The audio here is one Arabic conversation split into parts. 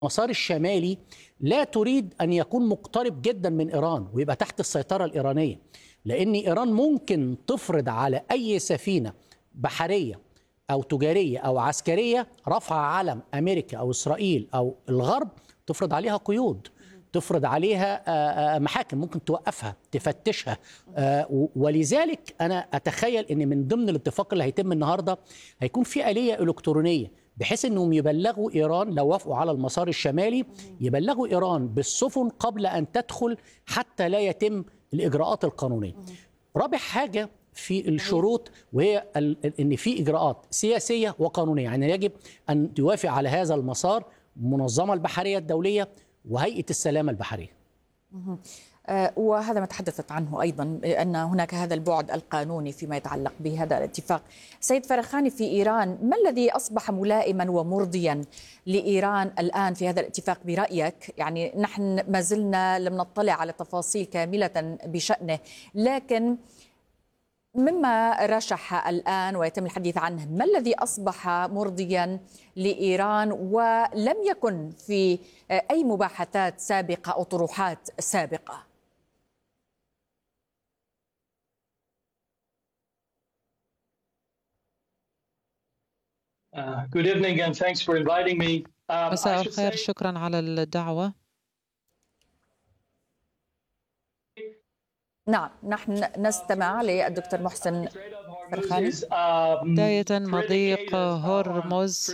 المسار الشمالي لا تريد أن يكون مقترب جدا من إيران ويبقى تحت السيطرة الإيرانية، لأن إيران ممكن تفرض على أي سفينة بحرية أو تجارية أو عسكرية رفع علم أمريكا أو إسرائيل أو الغرب، تفرض عليها قيود، تفرض عليها محاكم، ممكن توقفها تفتشها. ولذلك أنا أتخيل أن من ضمن الاتفاق اللي هيتم النهاردة هيكون في آلية إلكترونية بحيث أنهم يبلغوا إيران لو وافقوا على المسار الشمالي، يبلغوا إيران بالسفن قبل أن تدخل حتى لا يتم الإجراءات القانونية. رابع حاجة في الشروط وهي أن في إجراءات سياسية وقانونية، يعني يجب أن توافق على هذا المسار المنظمة البحرية الدولية وهيئة السلامة البحرية. وهذا ما تحدثت عنه أيضا، أن هناك هذا البعد القانوني فيما يتعلق بهذا الاتفاق. سيد فرخاني، في إيران ما الذي أصبح ملائما ومرضيا لإيران الآن في هذا الاتفاق برأيك؟ يعني نحن ما زلنا لم نطلع على تفاصيل كاملة بشأنه، لكن مما رشح الآن ويتم الحديث عنه، ما الذي أصبح مرضيا لإيران ولم يكن في أي مباحثات سابقة أو طروحات سابقة؟ Good evening and thanks for inviting me. مساء الخير، شكرا على الدعوة. نعم، نحن نستمع للدكتور محسن فرخاني. بداية، مضيق هرمز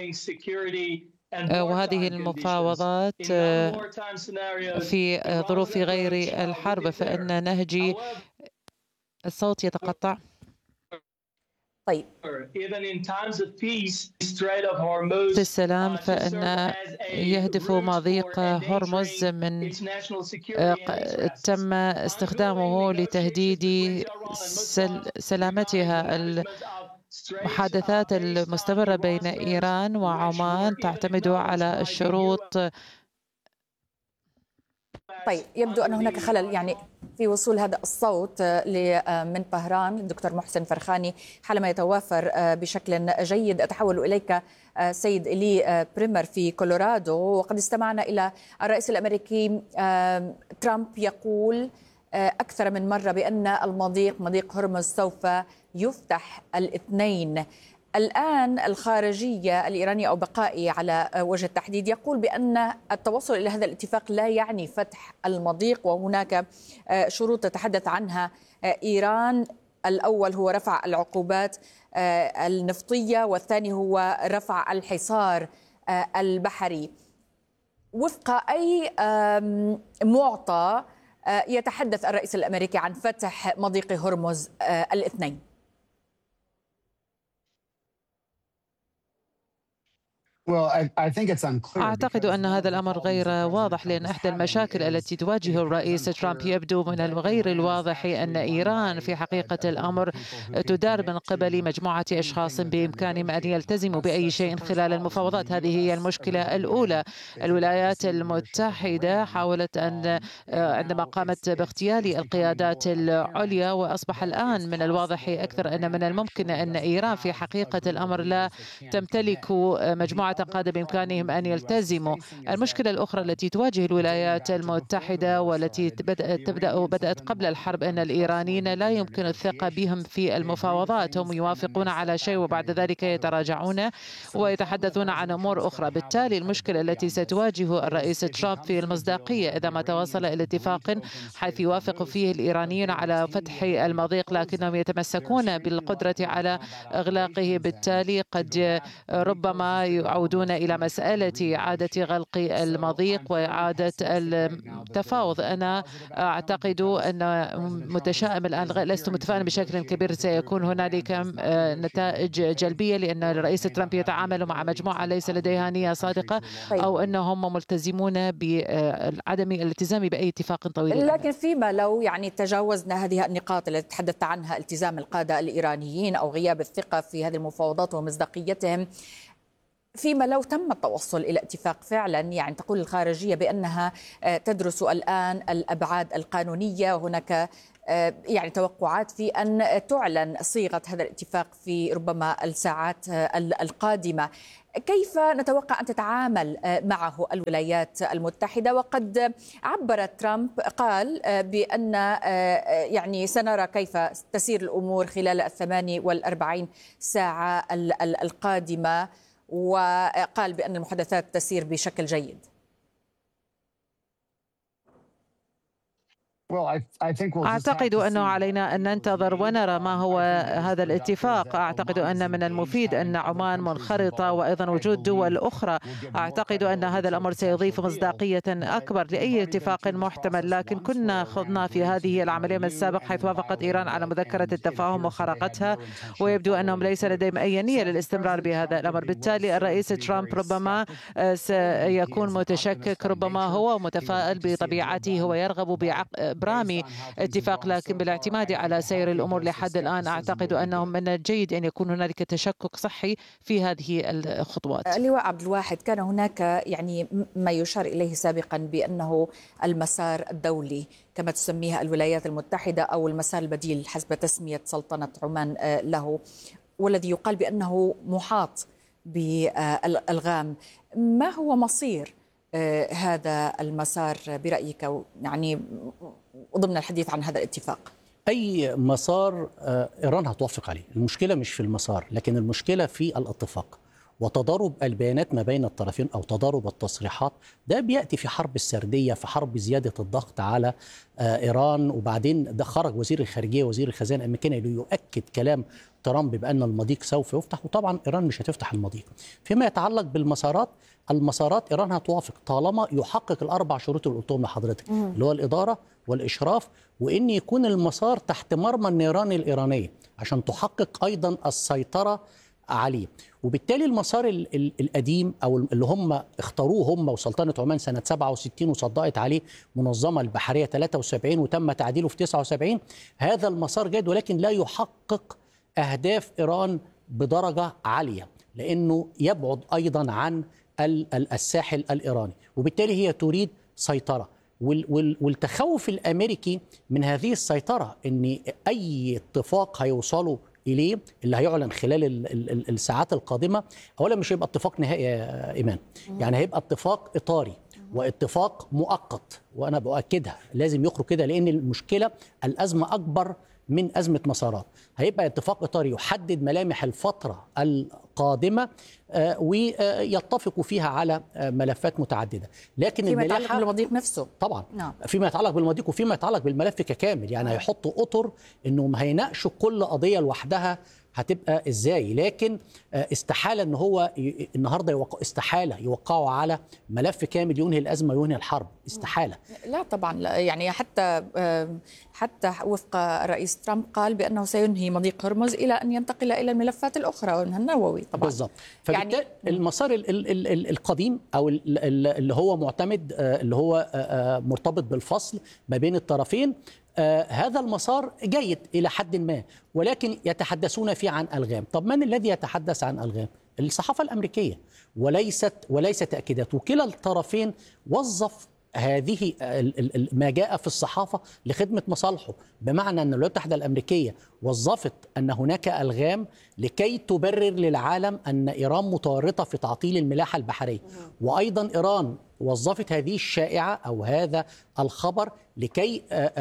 وهذه المفاوضات في ظروف غير الحرب، فإن نهجي الصوت يتقطع. طيب، في السلام فإن يهدف مضيق هرمز من تم استخدامه لتهديد سلامتها. المحادثات المستمرة بين إيران وعمان تعتمد على الشروط. طيب، يبدو أن هناك خلل يعني في وصول هذا الصوت من طهران. الدكتور محسن فرخاني حالما يتوافر بشكل جيد. أتحول إليك سيد إلي بريمر في كولورادو، وقد استمعنا إلى الرئيس الأمريكي ترامب يقول أكثر من مرة بأن مضيق هرمز سوف يفتح الاثنين. الآن الخارجية الإيرانية أو بقائي على وجه التحديد يقول بأن التوصل إلى هذا الاتفاق لا يعني فتح المضيق، وهناك شروط تتحدث عنها إيران. الأول هو رفع العقوبات النفطية، والثاني هو رفع الحصار البحري. وفق أي معطى يتحدث الرئيس الأمريكي عن فتح مضيق هرمز الاثنين؟ أعتقد أن هذا الأمر غير واضح، لأن إحدى المشاكل التي تواجه الرئيس ترامب يبدو من الغير الواضح أن إيران في حقيقة الأمر تدار من قبل مجموعة أشخاص بإمكانهم أن يلتزموا بأي شيء خلال المفاوضات. هذه هي المشكلة الأولى. الولايات المتحدة حاولت أن عندما قامت باغتيال القيادات العليا، وأصبح الآن من الواضح أكثر أن من الممكن أن إيران في حقيقة الأمر لا تمتلك مجموعة قادة بإمكانهم أن يلتزموا. المشكلة الأخرى التي تواجه الولايات المتحدة والتي بدأت قبل الحرب أن الإيرانيين لا يمكن الثقة بهم في المفاوضات. هم يوافقون على شيء وبعد ذلك يتراجعون ويتحدثون عن أمور أخرى. بالتالي المشكلة التي ستواجه الرئيس ترامب في المصداقية إذا ما توصل إلى اتفاق حيث يوافق فيه الإيرانيين على فتح المضيق لكنهم يتمسكون بالقدرة على إغلاقه. بالتالي قد ربما يعودون إلى مسألة إعادة غلق المضيق وإعادة التفاوض. أنا أعتقد أن متشائم الآن، لست متفائلا بشكل كبير سيكون هنالك نتائج جلبية، لأن الرئيس ترامب يتعامل مع مجموعة ليس لديها نية صادقة أو أنهم ملتزمون بعدم الالتزام بأي اتفاق طويل. لكن فيما لو يعني تجاوزنا هذه النقاط التي تحدثت عنها، التزام القادة الإيرانيين أو غياب الثقة في هذه المفاوضات ومصداقيتهم، فيما لو تم التوصل إلى اتفاق فعلا، يعني تقول الخارجية بأنها تدرس الآن الأبعاد القانونية، وهناك يعني توقعات في أن تعلن صيغة هذا الاتفاق في ربما الساعات القادمة. كيف نتوقع أن تتعامل معه الولايات المتحدة؟ وقد عبر ترامب، قال بأن يعني سنرى كيف تسير الأمور خلال 48 ساعة القادمة، وقال بأن المحادثات تسير بشكل جيد. أعتقد أنه علينا أن ننتظر ونرى ما هو هذا الاتفاق. أعتقد أن من المفيد أن عمان منخرطة وأيضا وجود دول أخرى. أعتقد أن هذا الأمر سيضيف مصداقية أكبر لأي اتفاق محتمل، لكن كنا خضنا في هذه العملية من السابق حيث وافقت إيران على مذكرة التفاهم وخرقتها، ويبدو أنهم ليس لديهم أي نية للاستمرار بهذا الأمر. بالتالي الرئيس ترامب ربما سيكون متشكك، ربما هو متفائل بطبيعته، هو يرغب برامي اتفاق، لكن بالاعتماد على سير الأمور لحد الآن أعتقد أنه من الجيد أن يكون هنالك تشكك صحي في هذه الخطوات. لواء عبد الواحد، كان هناك يعني ما يشار إليه سابقا بأنه المسار الدولي كما تسميها الولايات المتحدة أو المسار البديل حسب تسمية سلطنة عمان له، والذي يقال بأنه محاط بالألغام. ما هو مصير هذا المسار برأيك، يعني ضمن الحديث عن هذا الاتفاق؟ أي مسار إيران هتوافق عليه، المشكلة مش في المسار، لكن المشكلة في الاتفاق وتضارب البيانات ما بين الطرفين أو تضارب التصريحات. ده بيأتي في حرب السردية، في حرب زيادة الضغط على إيران. وبعدين ده خرج وزير الخارجية وزير الخزانة الأمريكي ليؤكد كلام ترامب بأن المضيق سوف يفتح، وطبعا إيران مش هتفتح المضيق. فيما يتعلق بالمسارات، المسارات إيران هتوافق طالما يحقق الأربع شروط اللي قلتهم لحضرتك، اللي هو الإدارة والإشراف، وإن يكون المسار تحت مرمى النيران الإيرانية عشان تحقق أيضا السيطرة عليه. وبالتالي المسار القديم أو اللي هم اختاروه هم وسلطنة عمان سنة 67 وصدقت عليه منظمة البحرية 73 وتم تعديله في 79، هذا المسار جيد ولكن لا يحقق أهداف إيران بدرجة عالية، لأنه يبعد أيضا عن الساحل الإيراني، وبالتالي هي تريد سيطرة. والتخوف الأمريكي من هذه السيطرة أن أي اتفاق هيوصلوا إليه اللي هيعلن خلال الساعات القادمة، أولا مش هيبقى اتفاق نهائي يا إيمان، يعني هيبقى اتفاق إطاري واتفاق مؤقت، وأنا بؤكدها لازم يخرج كده، لأن المشكلة الأزمة أكبر من أزمة مسارات. هيبقى اتفاق إطاري يحدد ملامح الفترة القادمة ويتفقوا فيها على ملفات متعددة، لكن فيما يتعلق بالمضيق نفسه طبعا فيما يتعلق بالمضيق وفيما يتعلق بالملف ككامل، يعني هيحطوا أطر إنهم هيناقشوا كل قضية لوحدها هتبقى ازاي، لكن استحاله ان هو النهارده استحاله يوقعوا على ملف كامل ينهي الازمه وينهي الحرب، استحاله. لا طبعا لا، يعني حتى وفق الرئيس ترامب قال بانه سينهي مضيق هرمز الى ان ينتقل الى الملفات الاخرى ومنها النووي طبعا. بالضبط. فبالتالي يعني المسار القديم او اللي هو معتمد اللي هو مرتبط بالفصل ما بين الطرفين، هذا المسار جيد إلى حد ما، ولكن يتحدثون فيه عن ألغام. طب من الذي يتحدث عن ألغام؟ الصحافة الأمريكية وليس تأكيدات، وكلا الطرفين وظف هذه ما جاء في الصحافة لخدمة مصالحه، بمعنى أن الولايات المتحدة الأمريكية وظفت أن هناك ألغام لكي تبرر للعالم أن إيران متورطة في تعطيل الملاحة البحرية، وأيضا إيران وظفت هذه الشائعة أو هذا الخبر لكي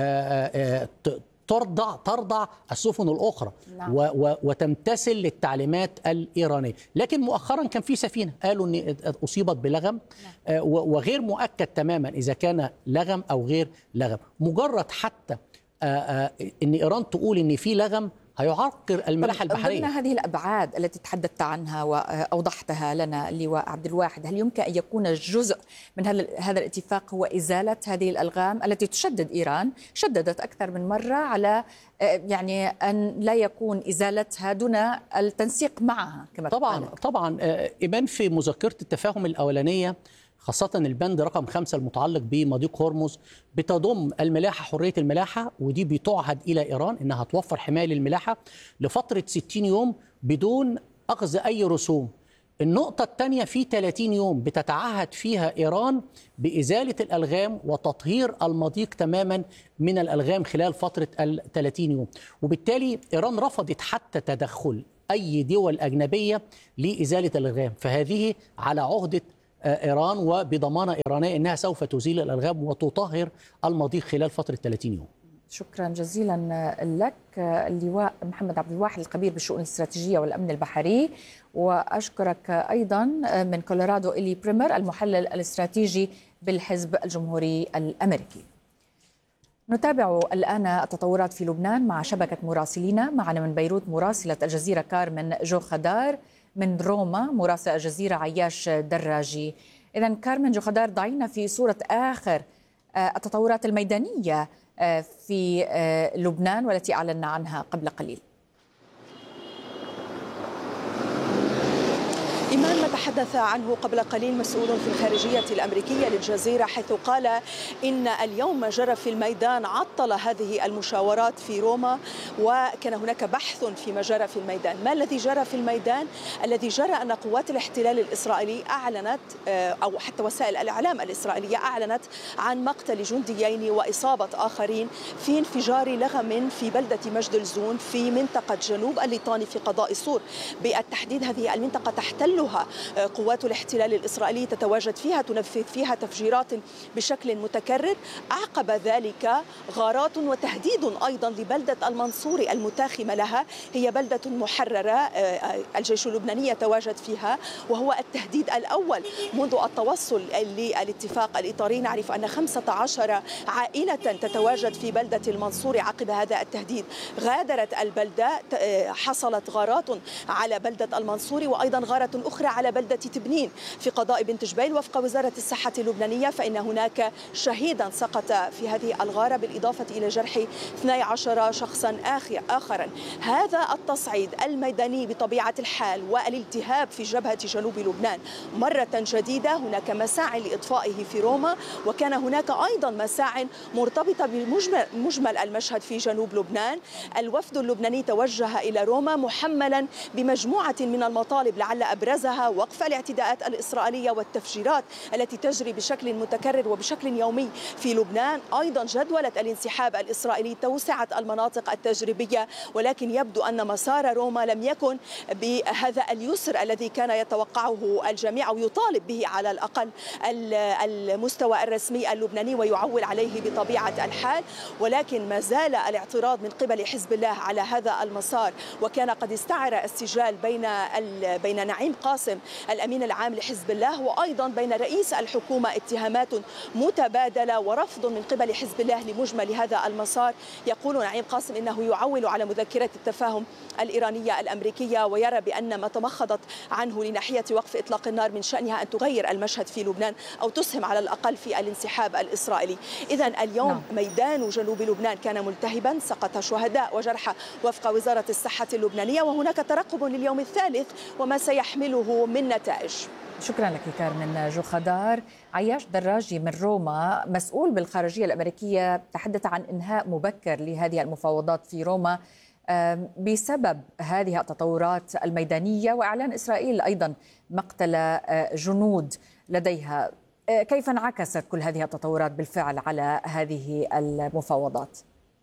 ترضع السفن الأخرى وتمتثل للتعليمات الإيرانية. لكن مؤخرا كان في سفينة قالوا أن أصيبت بلغم وغير مؤكد تماما إذا كان لغم أو غير لغم. مجرد حتى أن إيران تقول أن في لغم هيعرقل الملاحة البحرية. ضمن هذه الأبعاد التي تحدثت عنها وأوضحتها لنا لواء عبد الواحد، هل يمكن أن يكون جزء من هذا الاتفاق هو إزالة هذه الألغام التي تشدد إيران، شددت أكثر من مرة على يعني أن لا يكون إزالتها دون التنسيق معها كما طبعا إيمان في مذكرة التفاهم الأولانية خاصة البند رقم 5 المتعلق بمضيق هرمز بتضم الملاحة، حرية الملاحة، ودي بتعهد إلى إيران إنها توفر حماية للملاحة لفترة 60 يوم بدون أخذ أي رسوم. النقطة الثانية في 30 يوم بتتعهد فيها إيران بإزالة الألغام وتطهير المضيق تماما من الألغام خلال فترة 30 يوم. وبالتالي إيران رفضت حتى تدخل أي دول أجنبية لإزالة الألغام. فهذه على عهدة إيران وبضمانة إيرانية أنها سوف تزيل الألغام وتطهر المضيق خلال فترة 30 يوم. شكرا جزيلا لك اللواء محمد عبد الواحد الخبير بالشؤون الاستراتيجية والأمن البحري، وأشكرك أيضا من كولورادو إلي بريمر المحلل الاستراتيجي بالحزب الجمهوري الأمريكي. نتابع الآن التطورات في لبنان مع شبكة مراسلين. معنا من بيروت مراسلة الجزيرة كارمن جو خدار، من روما مراسل الجزيرة عياش دراجي. إذا كارمن جو خدار، ضعينا في صورة آخر التطورات الميدانية في لبنان والتي أعلنا عنها قبل قليل. إيمان، ما تحدث عنه قبل قليل مسؤول في الخارجية الأمريكية للجزيرة، حيث قال إن اليوم ما جرى في الميدان عطل هذه المشاورات في روما، وكان هناك بحث فيما جرى في الميدان. ما الذي جرى في الميدان؟ الذي جرى أن قوات الاحتلال الإسرائيلي أعلنت، أو حتى وسائل الإعلام الإسرائيلية أعلنت عن مقتل جنديين وإصابة آخرين في انفجار لغم في بلدة مجد الزون في منطقة جنوب الليطاني في قضاء صور. بالتحديد هذه المنطقة تحتلها قوات الاحتلال الإسرائيلي، تتواجد فيها، تنفذ فيها تفجيرات بشكل متكرر. أعقب ذلك غارات وتهديد أيضا لبلدة المنصوري المتاخمة لها، هي بلدة محررة الجيش اللبناني يتواجد فيها، وهو التهديد الأول منذ التوصل للاتفاق الإطاري. نعرف أن 15 عائلة تتواجد في بلدة المنصوري عقب هذا التهديد غادرت البلدة. حصلت غارات على بلدة المنصوري وأيضا غارة أخرى على بلدة تبنين في قضاء بنت جبيل. وفق وزارة الصحة اللبنانية فإن هناك شهيدا سقط في هذه الغارة، بالإضافة إلى جرح 12 شخصا آخرا. هذا التصعيد الميداني بطبيعة الحال والالتهاب في جبهة جنوب لبنان مرة جديدة. هناك مساع لإطفائه في روما، وكان هناك أيضا مساع مرتبطة بمجمل المشهد في جنوب لبنان. الوفد اللبناني توجه إلى روما محملا بمجموعة من المطالب، لعل أبرزها وقف الاعتداءات الإسرائيلية والتفجيرات التي تجري بشكل متكرر وبشكل يومي في لبنان. أيضا جدولة الانسحاب الإسرائيلي، توسعة المناطق التجريبية، ولكن يبدو أن مسار روما لم يكن بهذا اليسر الذي كان يتوقعه الجميع أو يطالب به على الأقل المستوى الرسمي اللبناني ويعول عليه بطبيعة الحال. ولكن ما زال الاعتراض من قبل حزب الله على هذا المسار، وكان قد استعر السجال بين نعيم قاسم الأمين العام لحزب الله وأيضا بين رئيس الحكومة اتهامات متبادلة ورفض من قبل حزب الله لمجمل هذا المسار. يقول نعيم قاسم إنه يعول على مذكرة التفاهم الإيرانية الأمريكية، ويرى بأن ما تمخضت عنه لناحية وقف إطلاق النار من شأنها أن تغير المشهد في لبنان أو تسهم على الأقل في الانسحاب الإسرائيلي. إذن اليوم ميدان جنوب لبنان كان ملتهبا، سقط شهداء وجرحى وفق وزارة الصحة اللبنانية، وهناك ترقب لليوم الثالث وما سيحمله من نتائج. شكرا لك كارمن جو خدار. عياش دراجي من روما، مسؤول بالخارجية الأمريكية، تحدث عن إنهاء مبكر لهذه المفاوضات في روما بسبب هذه التطورات الميدانية وإعلان إسرائيل أيضا مقتل جنود لديها. كيف انعكست كل هذه التطورات بالفعل على هذه المفاوضات؟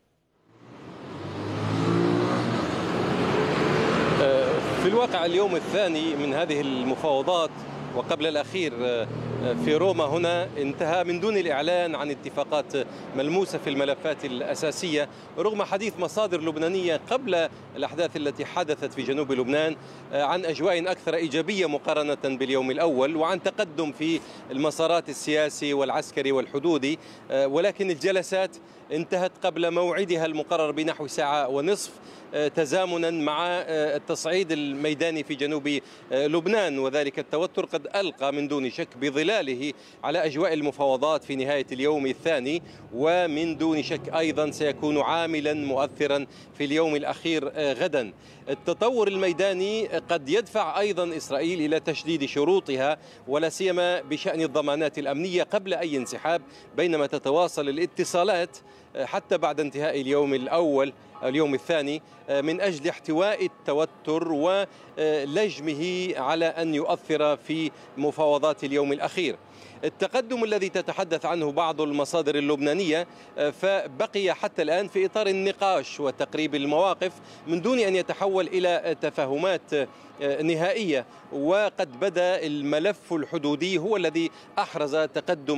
في الواقع اليوم الثاني من هذه المفاوضات وقبل الأخير في روما هنا انتهى من دون الإعلان عن اتفاقات ملموسة في الملفات الأساسية، رغم حديث مصادر لبنانية قبل الأحداث التي حدثت في جنوب لبنان عن أجواء أكثر إيجابية مقارنة باليوم الأول وعن تقدم في المسارات السياسي والعسكري والحدودي. ولكن الجلسات انتهت قبل موعدها المقرر بنحو ساعة ونصف، تزامنا مع التصعيد الميداني في جنوب لبنان، وذلك التوتر قد ألقى من دون شك بظلاله على أجواء المفاوضات في نهاية اليوم الثاني، ومن دون شك أيضا سيكون عاملا مؤثرا في اليوم الأخير غدا. التطور الميداني قد يدفع أيضا إسرائيل إلى تشديد شروطها، ولا سيما بشأن الضمانات الأمنية قبل أي انسحاب، بينما تتواصل الاتصالات حتى بعد انتهاء اليوم الأول اليوم الثاني من أجل احتواء التوتر ولجمه على أن يؤثر في مفاوضات اليوم الأخير. التقدم الذي تتحدث عنه بعض المصادر اللبنانية فبقي حتى الآن في إطار النقاش وتقريب المواقف من دون أن يتحول إلى تفاهمات نهائية، وقد بدا الملف الحدودي هو الذي أحرز تقدم